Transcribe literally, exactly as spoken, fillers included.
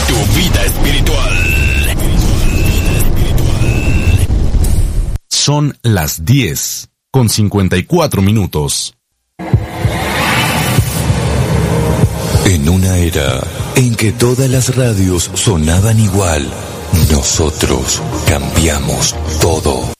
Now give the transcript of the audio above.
tu vida espiritual. Son las diez con cincuenta y cuatro minutos. En una era en que todas las radios sonaban igual, nosotros cambiamos todo.